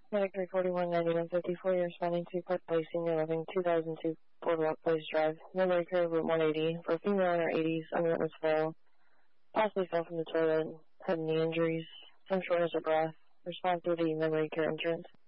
Medic 341-9154, you're responding to Park Place Senior Living, 2002 Boardwalk Place Drive. Memory care Route 180 for a female in her 80s, unwitnessed fall. Possibly fell from the toilet, had knee injuries, some shortness of breath. Response to the memory care entrance.